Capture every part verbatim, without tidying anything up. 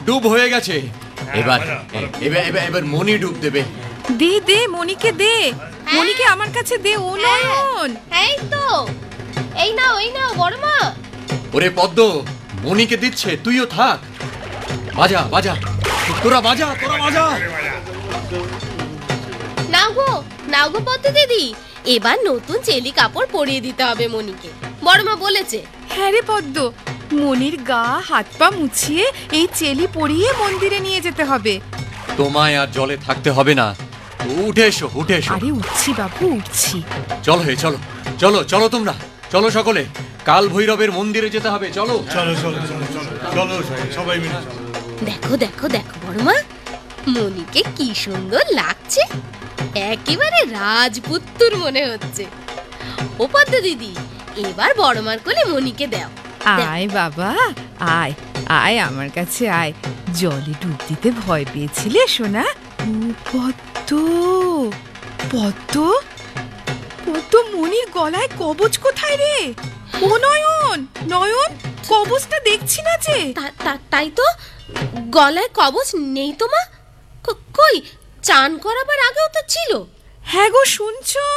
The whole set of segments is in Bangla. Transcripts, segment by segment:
ডুব হয়ে গেছে। এবার এবার এবার এবার মনি ডুব দেবে। দে দে মনিকে দে, মনিকে আমার কাছে দে। ও নয়ন, এই তো, এই নাও এই নাও বড় মা। ওরে পদ্ম, মনিকে দিচ্ছে, তুইও থাক। বাজা বাজা, তোরা বাজা, তোরা বাজা। নাও গো নাও গো পদ্ম দিদি, এবার নতুন চেলি কাপড় পরিয়ে দিতে হবে মনিকে, বড় মা বলেছে। হ্যাঁ রে পদ্ম, মনির গা হাত পা মুছিয়ে এই চেলি পরিয়ে মন্দিরে নিয়ে যেতে হবে। তোমায় আর জলে থাকতে হবে না, উঠে এসো উঠে এসো। আরে উঠছি বাবু উঠছি। চলো হে চলো চলো চলো, তোমরা চলো সকলে, কাল ভৈরবের মন্দিরে যেতে হবে। চলো চলো চলো চলো চলো সবাই মিলে। দেখো দেখো দেখো বড় মা, মনিকে কি সুন্দর লাগছে, একেবারে রাজপুত্তুর মনে হচ্ছে। ও পদ্ম দিদি, এবার বড় মার কোলে মনিকে দাও। আয় বাবা আয় আয় আমার কাছে আয়। জলে ডুব দিতে ভয় পেয়েছিলে সোনা? ও পদ্ম, পদ্ম পদ্ম, মনির গলায় কবচ কোথায় রে? ও নয়ন, নয়ন কবচটা দেখছি না যে। তাই তো, গলায় কবচ নেই তো মা। কই, চান করাবার আগেও তো ছিল। হ্যাঁ গো, শুনছো?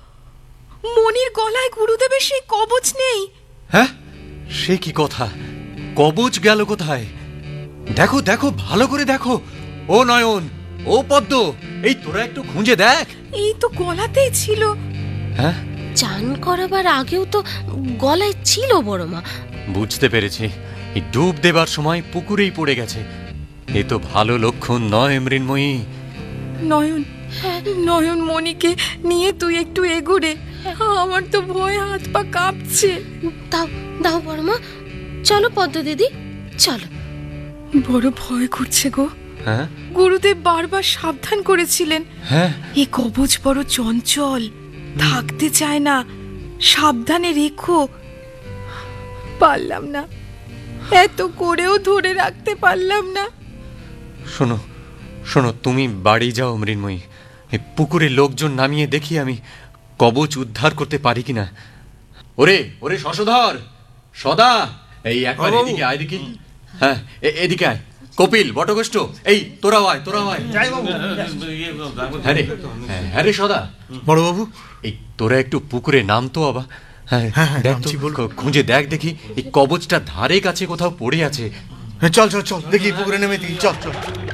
মনির গলায় গুরুদেবের সেই কবচ নেই। হ্যাঁ, সে কি কথা? কবচ গেল কোথায়? দেখো দেখো, ভালো করে দেখো। ও নয়ন, ও পদ্ম, এই তোরা একটু খুঁজে দেখ। এই তো গলাতেই ছিল। হ্যাঁ, চান করাবার আগেও তো গলায় ছিল বড় মা। বুঝতে পেরেছি, এই ডুব দেবার সময় পুকুরেই পড়ে গেছে। এ তো ভালো লক্ষণ নয় মৃন্ময়ী। নয়ন, নয়ন মনিকে নিয়ে তুই একটু এগোরে, আমার তো ভয় হাত পা কাঁপছে। দাও দাও বড় মা, চলো পদ্ম দিদি চলো। বড় ভয় করছে গো। হ্যাঁ, গুরুদেব বারবার সাবধান করেছিলেন। হ্যাঁ, এই কবচ বড় চঞ্চল, থাকতে চায় না, সাবধানে রেখো। পারলাম না, এত করেও ধরে রাখতে পারলাম না। শোনো শোনো, তুমি বাড়ি যাও মৃন্ময়ী, এই পুকুরে লোকজন নামিয়ে দেখি আমি কবচ উদ্ধার করতে পারি কিনা। ওরে ওরে শশধর, সদা, এই একবার এদিকে আয় দেখি। হ্যাঁ, এদিকে আয়। কপিল, বটগোষ্ঠ, এই তোরাও আয়, তোরাও আয়। হ্যাঁ রে, হ্যাঁ রে সদা। বড় বাবু, এই তোরা একটু পুকুরে নাম তো বাবা। হ্যাঁ দেখ তো, খুঁজে দেখ দেখি এই কবচটা ধারে কাছে কোথাও পড়ে আছে। চল চল চল দেখি পুকুরে নেমে দেখি, চল চল।